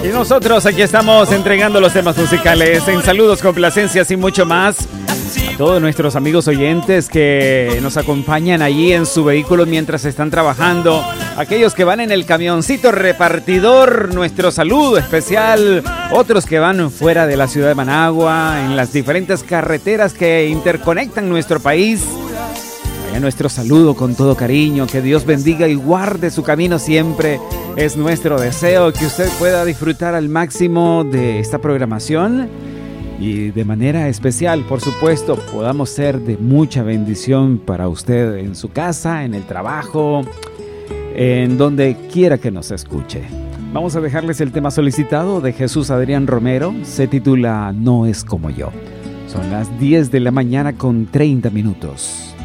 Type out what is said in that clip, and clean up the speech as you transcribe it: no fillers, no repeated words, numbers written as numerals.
Y nosotros aquí estamos entregando los temas musicales en saludos, complacencias y mucho más. A todos nuestros amigos oyentes que nos acompañan allí en su vehículo mientras están trabajando. Aquellos que van en el camioncito repartidor, nuestro saludo especial. Otros que van fuera de la ciudad de Managua, en las diferentes carreteras que interconectan nuestro país. Vaya nuestro saludo con todo cariño. Que Dios bendiga y guarde su camino siempre. Es nuestro deseo que usted pueda disfrutar al máximo de esta programación. Y de manera especial, por supuesto, podamos ser de mucha bendición para usted en su casa, en el trabajo, en donde quiera que nos escuche. Vamos a dejarles el tema solicitado de Jesús Adrián Romero. Se titula No es como yo. Son las 10 de la mañana con 30 minutos.